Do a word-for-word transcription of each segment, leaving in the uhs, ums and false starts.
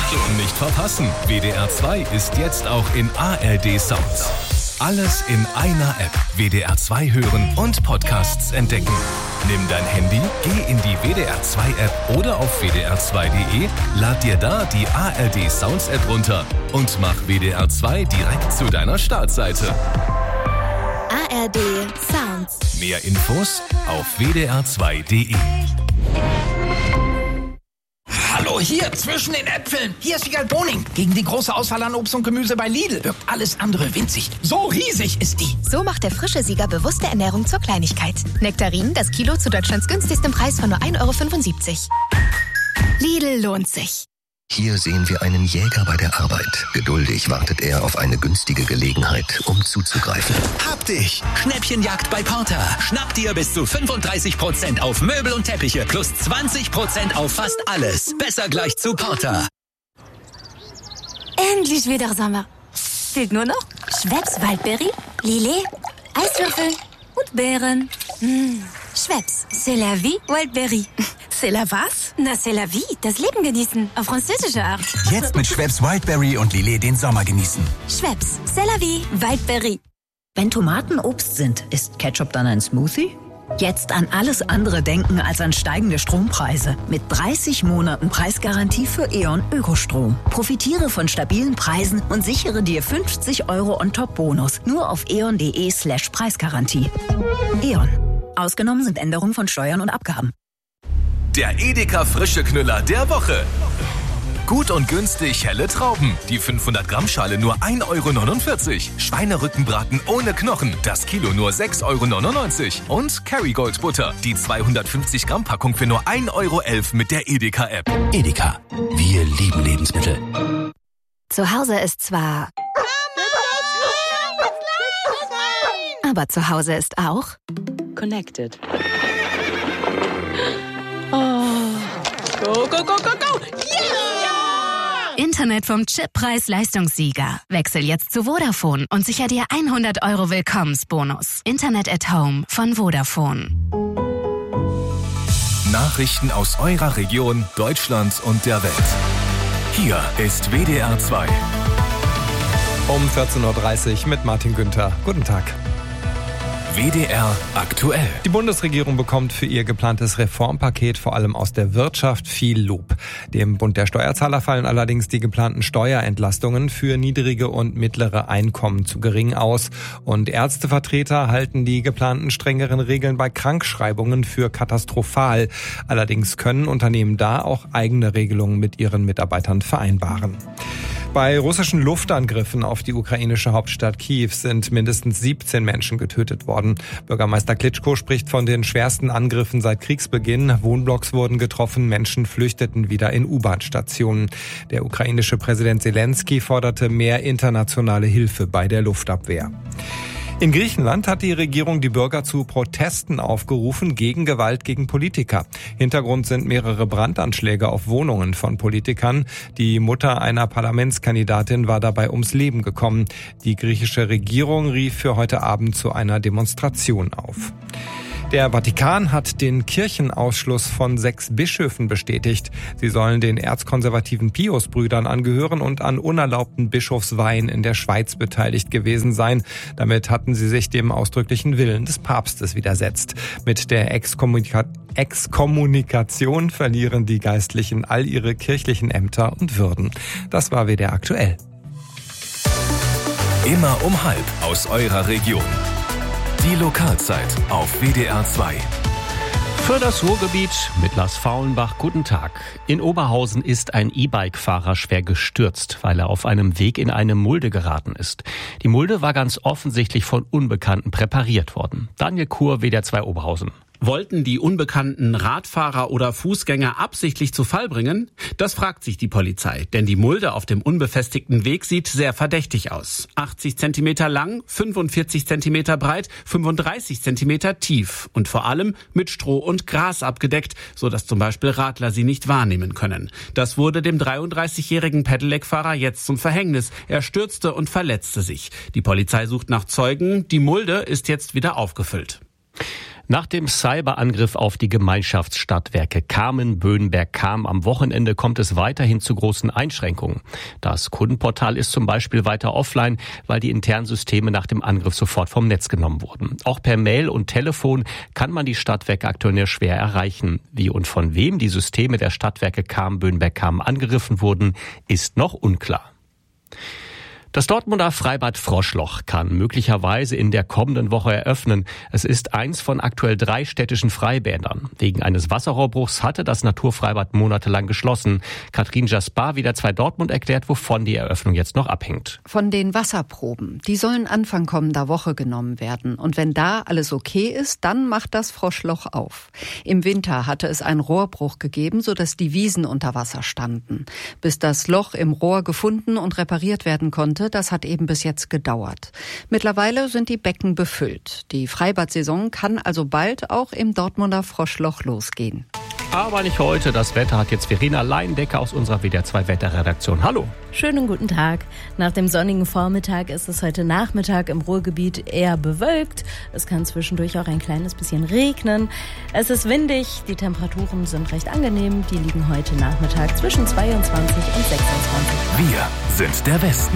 Nicht verpassen, W D R zwei ist jetzt auch in A R D Sounds. Alles in einer App. W D R zwei hören und Podcasts entdecken. Nimm dein Handy, geh in die W D R zwei App oder auf w d r zwei punkt d e, lad dir da die A R D Sounds App runter und mach W D R zwei direkt zu deiner Startseite. A R D Sounds. Mehr Infos auf w d r zwei punkt d e. Hallo, hier, zwischen den Äpfeln. Hier ist Wiegald Boning. Gegen die große Auswahl an Obst und Gemüse bei Lidl wirkt alles andere winzig. So riesig ist die. So macht der frische Sieger bewusste Ernährung zur Kleinigkeit. Nektarinen, das Kilo zu Deutschlands günstigstem Preis von nur ein Euro fünfundsiebzig. Lidl lohnt sich. Hier sehen wir einen Jäger bei der Arbeit. Geduldig wartet er auf eine günstige Gelegenheit, um zuzugreifen. Hab dich! Schnäppchenjagd bei Porter. Schnapp dir bis zu fünfunddreißig Prozent auf Möbel und Teppiche plus zwanzig Prozent auf fast alles. Besser gleich zu Porter. Endlich wieder Sommer. Fehlt nur noch Schweppes Waldberry, Lillet, Eiswürfel und Beeren. Mmh. Schweppes, c'est la vie, Wildberry. C'est la was? Na, c'est la vie, das Leben genießen, auf französische Art. Jetzt mit Schweppes Wildberry und Lillet den Sommer genießen. Schweppes, c'est la vie, Wildberry. Wenn Tomaten Obst sind, ist Ketchup dann ein Smoothie? Jetzt an alles andere denken als an steigende Strompreise. Mit dreißig Monaten Preisgarantie für E.ON Ökostrom. Profitiere von stabilen Preisen und sichere dir fünfzig Euro On-Top-Bonus. Nur auf e o n punkt d e slash Preisgarantie. E.ON. Ausgenommen sind Änderungen von Steuern und Abgaben. Der Edeka frische Knüller der Woche. Gut und günstig helle Trauben. Die fünfhundert Gramm Schale nur ein Euro neunundvierzig. Schweinerückenbraten ohne Knochen. Das Kilo nur sechs Euro neunundneunzig. Und Kerrygold Butter. Die zweihundertfünfzig Gramm Packung für nur ein Euro elf mit der Edeka App. Edeka. Wir lieben Lebensmittel. Zu Hause ist zwar... Aber zu Hause ist auch... Connected. Oh. Go, go, go, go, go! Yeah! Internet vom Chip Preis-Leistungssieger. Wechsel jetzt zu Vodafone und sicher dir hundert Euro Willkommensbonus. Internet at Home von Vodafone. Nachrichten aus eurer Region, Deutschland und der Welt. Hier ist W D R zwei. Um vierzehn Uhr dreißig mit Martin Günther. Guten Tag. W D R aktuell. Die Bundesregierung bekommt für ihr geplantes Reformpaket vor allem aus der Wirtschaft viel Lob. Dem Bund der Steuerzahler fallen allerdings die geplanten Steuerentlastungen für niedrige und mittlere Einkommen zu gering aus. Und Ärztevertreter halten die geplanten strengeren Regeln bei Krankschreibungen für katastrophal. Allerdings können Unternehmen da auch eigene Regelungen mit ihren Mitarbeitern vereinbaren. Bei russischen Luftangriffen auf die ukrainische Hauptstadt Kiew sind mindestens siebzehn Menschen getötet worden. Bürgermeister Klitschko spricht von den schwersten Angriffen seit Kriegsbeginn. Wohnblocks wurden getroffen, Menschen flüchteten wieder in U-Bahn-Stationen. Der ukrainische Präsident Zelensky forderte mehr internationale Hilfe bei der Luftabwehr. In Griechenland hat die Regierung die Bürger zu Protesten aufgerufen gegen Gewalt gegen Politiker. Hintergrund sind mehrere Brandanschläge auf Wohnungen von Politikern. Die Mutter einer Parlamentskandidatin war dabei ums Leben gekommen. Die griechische Regierung rief für heute Abend zu einer Demonstration auf. Der Vatikan hat den Kirchenausschluss von sechs Bischöfen bestätigt. Sie sollen den erzkonservativen Pius-Brüdern angehören und an unerlaubten Bischofsweihen in der Schweiz beteiligt gewesen sein. Damit hatten sie sich dem ausdrücklichen Willen des Papstes widersetzt. Mit der Exkommunika- Exkommunikation verlieren die Geistlichen all ihre kirchlichen Ämter und Würden. Das war W D R aktuell. Immer um halb aus eurer Region. Die Lokalzeit auf W D R zwei. Für das Ruhrgebiet mit Lars Faulenbach, guten Tag. In Oberhausen ist ein E-Bike-Fahrer schwer gestürzt, weil er auf einem Weg in eine Mulde geraten ist. Die Mulde war ganz offensichtlich von Unbekannten präpariert worden. Daniel Kur, W D R zwei Oberhausen. Wollten die unbekannten Radfahrer oder Fußgänger absichtlich zu Fall bringen? Das fragt sich die Polizei, denn die Mulde auf dem unbefestigten Weg sieht sehr verdächtig aus. achtzig Zentimeter lang, fünfundvierzig Zentimeter breit, fünfunddreißig Zentimeter tief und vor allem mit Stroh und Gras abgedeckt, sodass zum Beispiel Radler sie nicht wahrnehmen können. Das wurde dem dreiunddreißigjährigen Pedelec-Fahrer jetzt zum Verhängnis. Er stürzte und verletzte sich. Die Polizei sucht nach Zeugen. Die Mulde ist jetzt wieder aufgefüllt. Nach dem Cyberangriff auf die Gemeinschaftsstadtwerke Kamen-Böhnberg-Kam am Wochenende kommt es weiterhin zu großen Einschränkungen. Das Kundenportal ist zum Beispiel weiter offline, weil die internen Systeme nach dem Angriff sofort vom Netz genommen wurden. Auch per Mail und Telefon kann man die Stadtwerke aktuell nur schwer erreichen. Wie und von wem die Systeme der Stadtwerke Kamen-Böhnberg-Kam angegriffen wurden, ist noch unklar. Das Dortmunder Freibad Froschloch kann möglicherweise in der kommenden Woche eröffnen. Es ist eins von aktuell drei städtischen Freibädern. Wegen eines Wasserrohrbruchs hatte das Naturfreibad monatelang geschlossen. Katrin Jaspar, wieder zwei Dortmund, erklärt, wovon die Eröffnung jetzt noch abhängt. Von den Wasserproben. Die sollen Anfang kommender Woche genommen werden. Und wenn da alles okay ist, dann macht das Froschloch auf. Im Winter hatte es einen Rohrbruch gegeben, sodass die Wiesen unter Wasser standen. Bis das Loch im Rohr gefunden und repariert werden konnte, das hat eben bis jetzt gedauert. Mittlerweile sind die Becken befüllt. Die Freibad-Saison kann also bald auch im Dortmunder Froschloch losgehen. Aber nicht heute. Das Wetter hat jetzt Verena Leindecker aus unserer W D R zwei Wetterredaktion. Hallo. Schönen guten Tag. Nach dem sonnigen Vormittag ist es heute Nachmittag im Ruhrgebiet eher bewölkt. Es kann zwischendurch auch ein kleines bisschen regnen. Es ist windig. Die Temperaturen sind recht angenehm. Die liegen heute Nachmittag zwischen zweiundzwanzig und sechsundzwanzig Grad. Wir sind der Westen.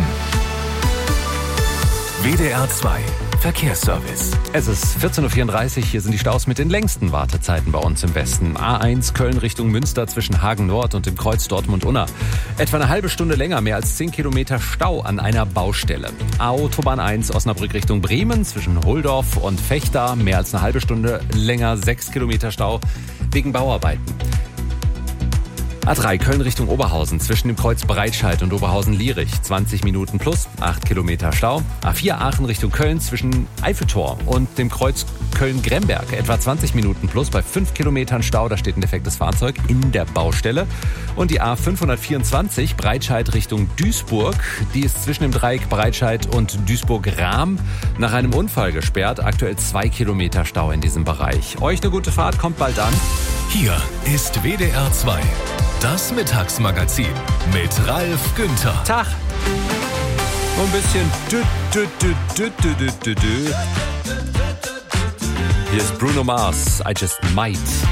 W D R zwei Verkehrsservice. Es ist vierzehn Uhr vierunddreißig, hier sind die Staus mit den längsten Wartezeiten bei uns im Westen. A eins Köln Richtung Münster zwischen Hagen Nord und dem Kreuz Dortmund-Unna. Etwa eine halbe Stunde länger, mehr als zehn Kilometer Stau an einer Baustelle. Autobahn eins Osnabrück Richtung Bremen zwischen Holdorf und Vechta. Mehr als eine halbe Stunde länger, sechs Kilometer Stau wegen Bauarbeiten. A drei Köln Richtung Oberhausen zwischen dem Kreuz Breitscheid und Oberhausen-Lierich. zwanzig Minuten plus, acht Kilometer Stau. A vier Aachen Richtung Köln zwischen Eiffeltor und dem Kreuz Köln-Gremberg. Etwa zwanzig Minuten plus bei fünf Kilometern Stau. Da steht ein defektes Fahrzeug in der Baustelle. Und die A fünfhundertvierundzwanzig Breitscheid Richtung Duisburg. Die ist zwischen dem Dreieck Breitscheid und Duisburg-Rahm nach einem Unfall gesperrt. Aktuell zwei Kilometer Stau in diesem Bereich. Euch eine gute Fahrt, kommt bald an. Hier ist W D R zwei. Das Mittagsmagazin mit Ralf Günther. Tag. Und ein bisschen dü, dü, dü, dü, dü, dü, dü, dü. Hier ist Bruno Mars, I Just Might.